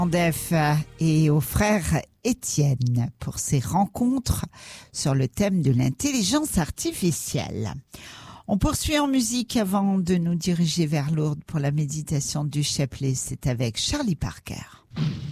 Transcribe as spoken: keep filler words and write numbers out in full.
Def et au frère Étienne pour ces rencontres sur le thème de l'intelligence artificielle. On poursuit en musique avant de nous diriger vers Lourdes pour la méditation du chapelet. C'est avec Charlie Parker.